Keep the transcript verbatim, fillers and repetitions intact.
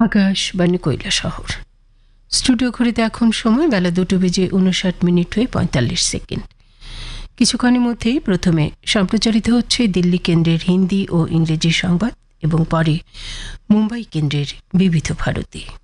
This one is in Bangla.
আকাশবাণী কৈলাসহর। স্টুডিও ঘড়িতে এখন সময় বেলা দুটো বেজে উনষাট মিনিট হয়ে পঁয়তাল্লিশ সেকেন্ড। কিছুক্ষণের মধ্যেই প্রথমে সম্প্রচারিত হচ্ছে দিল্লি কেন্দ্রের হিন্দি ও ইংরেজি সংবাদ এবং পরে মুম্বাই কেন্দ্রের বিবিধ ভারতী।